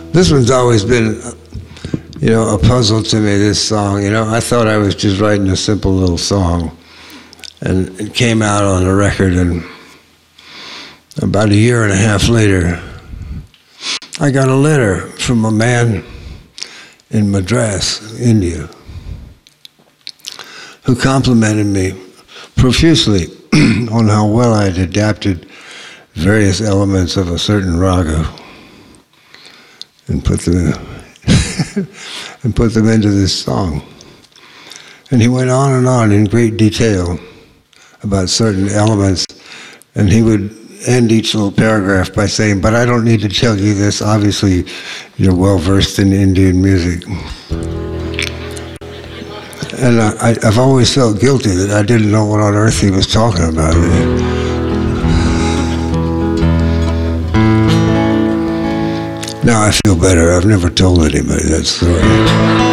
This one's always been, a puzzle to me, this song. I thought I was just writing a simple little song. And it came out on a record, and about a year and a half later, I got a letter from a man in Madras, India, who complimented me profusely on how well I had adapted various elements of a certain raga and put them into this song. And he went on in great detail about certain elements, and he would end each little paragraph by saying, "But I don't need to tell you this, obviously you're well versed in Indian music." And I've always felt guilty that I didn't know what on earth he was talking about. Now I feel better. I've never told anybody that story.